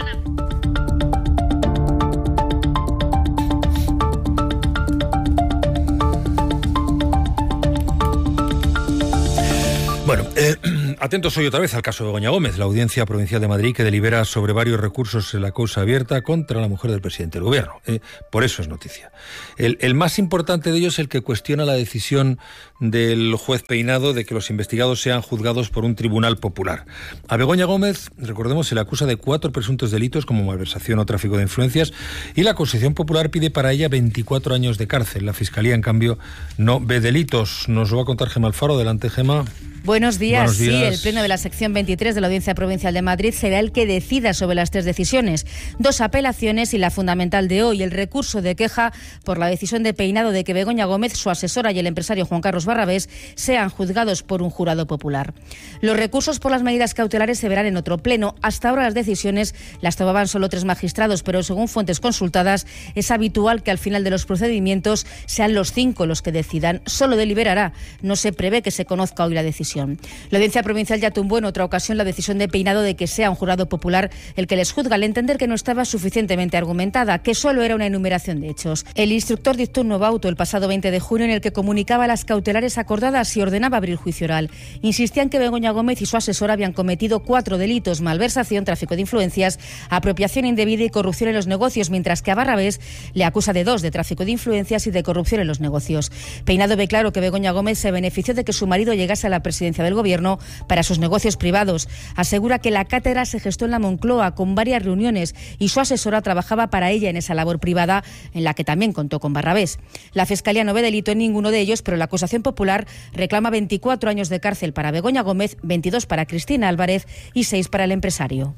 Bueno, eh, atentos hoy otra vez al caso de Begoña Gómez, la Audiencia Provincial de Madrid que delibera sobre varios recursos en la causa abierta contra la mujer del presidente del gobierno. Eh, por eso es noticia. El, el más importante de ellos es el que cuestiona la decisión del juez Peinado de que los investigados sean juzgados por un tribunal popular. A Begoña Gómez, recordemos, se le acusa de cuatro presuntos delitos como malversación o tráfico de influencias y la acusación popular pide para ella veinticuatro años de cárcel. La Fiscalía, en cambio, no ve delitos. Nos lo va a contar Gemma Alfaro. Adelante, Gemma. Buenos días. Buenos días. Sí, el pleno de la sección veintitrés de la Audiencia Provincial de Madrid será el que decida sobre las tres decisiones. Dos apelaciones y la fundamental de hoy, el recurso de queja por la decisión de Peinado de que Begoña Gómez, su asesora y el empresario Juan Carlos Barrabés sean juzgados por un jurado popular. Los recursos por las medidas cautelares se verán en otro pleno. Hasta ahora las decisiones las tomaban solo tres magistrados, pero según fuentes consultadas es habitual que al final de los procedimientos sean los cinco los que decidan. Solo deliberará. No se prevé que se conozca hoy la decisión. La Audiencia Provincial ya tumbó en otra ocasión la decisión de Peinado de que sea un jurado popular el que les juzga, al entender que no estaba suficientemente argumentada, que solo era una enumeración de hechos. El instructor dictó un nuevo auto el pasado veinte de junio en el que comunicaba las cautelares acordadas y ordenaba abrir juicio oral. Insistía en que Begoña Gómez y su asesor habían cometido cuatro delitos: malversación, tráfico de influencias, apropiación indebida y corrupción en los negocios, mientras que a Barrabés le acusa de dos, de tráfico de influencias y de corrupción en los negocios. Peinado ve claro que Begoña Gómez se benefició de que su marido llegase a la presidencia del Gobierno para sus negocios privados. Asegura que la cátedra se gestó en la Moncloa con varias reuniones y su asesora trabajaba para ella en esa labor privada en la que también contó con Barrabés. La Fiscalía no ve delito en ninguno de ellos, pero la acusación popular reclama veinticuatro años de cárcel para Begoña Gómez, veintidós para Cristina Álvarez y seis para el empresario.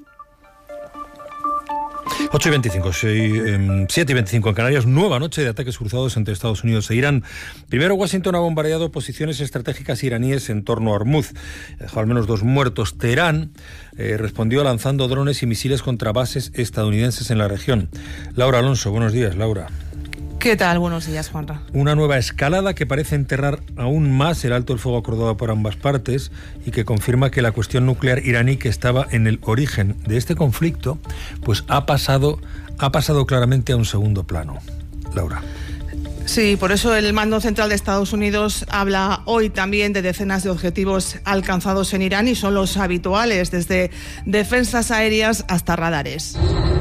ocho y veinticinco, siete y veinticinco en Canarias, nueva noche de ataques cruzados entre Estados Unidos e Irán. Primero, Washington ha bombardeado posiciones estratégicas iraníes en torno a Hormuz. Dejó al menos dos muertos. Teherán eh, respondió lanzando drones y misiles contra bases estadounidenses en la región. Laura Alonso, buenos días, Laura. ¿Qué tal? Buenos días, Juanra. Una nueva escalada que parece enterrar aún más el alto el fuego acordado por ambas partes y que confirma que la cuestión nuclear iraní, que estaba en el origen de este conflicto, pues ha pasado, ha pasado claramente a un segundo plano. Laura. Sí, por eso el mando central de Estados Unidos habla hoy también de decenas de objetivos alcanzados en Irán y son los habituales, desde defensas aéreas hasta radares.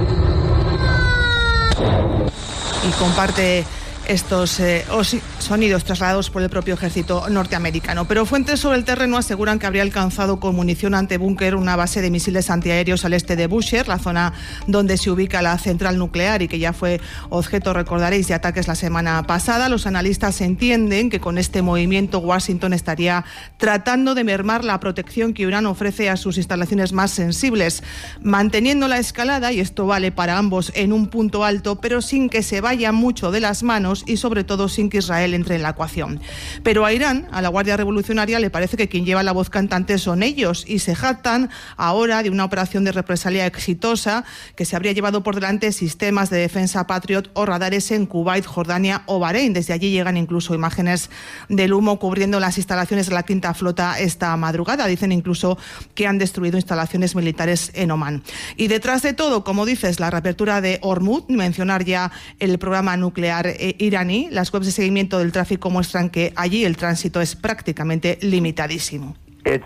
Y comparte estos eh, sonidos trasladados por el propio ejército norteamericano. Pero fuentes sobre el terreno aseguran que habría alcanzado con munición antibúnker una base de misiles antiaéreos al este de Bushehr, la zona donde se ubica la central nuclear y que ya fue objeto, recordaréis, de ataques la semana pasada. Los analistas entienden que con este movimiento Washington estaría tratando de mermar la protección que Irán ofrece a sus instalaciones más sensibles, manteniendo la escalada, y esto vale para ambos, en un punto alto, pero sin que se vaya mucho de las manos y sobre todo sin que Israel entre en la ecuación. Pero a Irán, a la Guardia Revolucionaria, le parece que quien lleva la voz cantante son ellos y se jactan ahora de una operación de represalia exitosa que se habría llevado por delante sistemas de defensa Patriot o radares en Kuwait, Jordania o Bahrein. Desde allí llegan incluso imágenes del humo cubriendo las instalaciones de la Quinta Flota esta madrugada. Dicen incluso que han destruido instalaciones militares en Omán. Y detrás de todo, como dices, la reapertura de Hormuz, mencionar ya el programa nuclear eh, iraní. Las webs de seguimiento del tráfico muestran que allí el tránsito es prácticamente limitadísimo. It's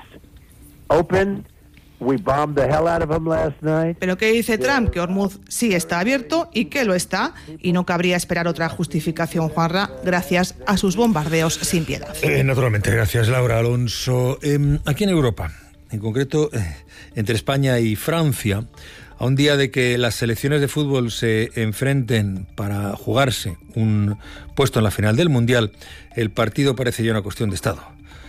open. We bombed the hell out of them last night. Pero ¿qué dice Trump? Que Hormuz sí está abierto y que lo está, y no cabría esperar otra justificación, Juanra, gracias a sus bombardeos sin piedad. Eh, naturalmente, gracias, Laura Alonso. Eh, aquí en Europa, en concreto eh, entre España y Francia, a un día de que las selecciones de fútbol se enfrenten para jugarse un puesto en la final del Mundial, el partido parece ya una cuestión de Estado.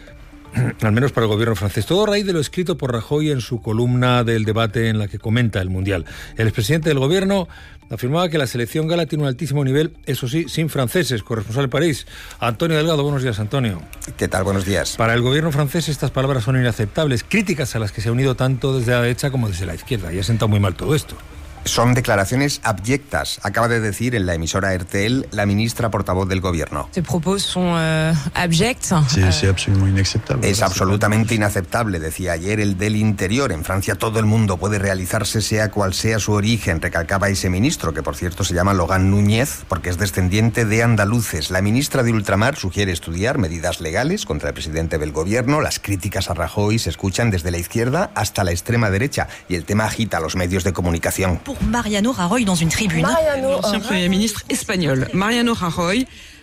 Al menos para el gobierno francés. Todo a raíz de lo escrito por Rajoy en su columna del debate en la que comenta el Mundial. El expresidente del gobierno afirmaba que la selección gala tiene un altísimo nivel, eso sí, sin franceses. Corresponsal de París, Antonio Delgado. Buenos días, Antonio. ¿Qué tal? Buenos días. Para el gobierno francés estas palabras son inaceptables, críticas a las que se ha unido tanto desde la derecha como desde la izquierda, y ha sentado muy mal todo esto. Son declaraciones abyectas, acaba de decir en la emisora R T L la ministra portavoz del gobierno. Ces propos son euh, abyects. Sí, sí, absolutamente inaceptable. Es absolutamente inaceptable, decía ayer el del Interior. En Francia todo el mundo puede realizarse sea cual sea su origen, recalcaba ese ministro, que por cierto se llama Logan Núñez, porque es descendiente de andaluces. La ministra de Ultramar sugiere estudiar medidas legales contra el presidente del gobierno. Las críticas a Rajoy se escuchan desde la izquierda hasta la extrema derecha y el tema agita a los medios de comunicación. Pour Mariano Rajoy dans une tribune. L'ancien Premier ministre espagnol, Mariano Rajoy,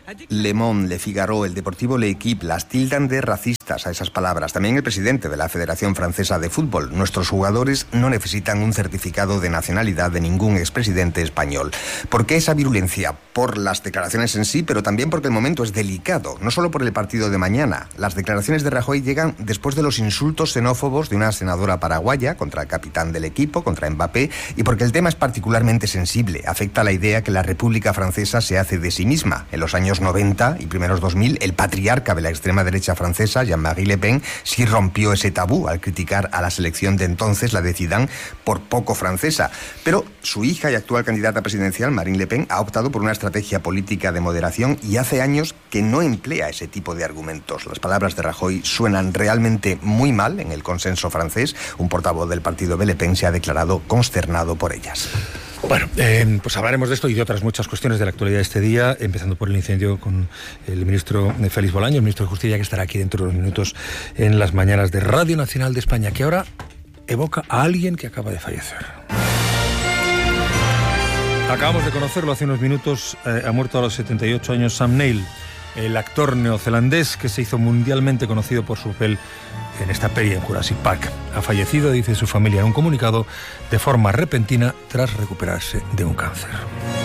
Le Monde, Le Figaro, el Deportivo L'Equipe las tildan de racistas a esas palabras. También el presidente de la Federación Francesa de Fútbol. Nuestros jugadores no necesitan un certificado de nacionalidad de ningún expresidente español. ¿Por qué esa virulencia? Por las declaraciones en sí, pero también porque el momento es delicado. No solo por el partido de mañana. Las declaraciones de Rajoy llegan después de los insultos xenófobos de una senadora paraguaya contra el capitán del equipo, contra Mbappé, y porque el tema es particularmente sensible. Afecta a la idea que la República Francesa se hace de sí misma. En los años noventa y primeros dos mil, el patriarca de la extrema derecha francesa, Jean-Marie Le Pen, sí rompió ese tabú al criticar a la selección de entonces, la de Zidane, por poco francesa. Pero su hija y actual candidata presidencial, Marine Le Pen, ha optado por una estrategia política de moderación y hace años que no emplea ese tipo de argumentos. Las palabras de Rajoy suenan realmente muy mal en el consenso francés. Un portavoz del partido de Le Pen se ha declarado consternado por ellas. Bueno, eh, pues hablaremos de esto y de otras muchas cuestiones de la actualidad de este día, empezando por el incendio con el ministro Félix Bolaños, el ministro de Justicia, que estará aquí dentro de unos minutos en las mañanas de Radio Nacional de España, que ahora evoca a alguien que acaba de fallecer. Acabamos de conocerlo hace unos minutos, eh, ha muerto a los setenta y ocho años Sam Neill, el actor neozelandés que se hizo mundialmente conocido por su papel en esta peli en Jurassic Park. Ha fallecido, dice su familia en un comunicado, de forma repentina tras recuperarse de un cáncer.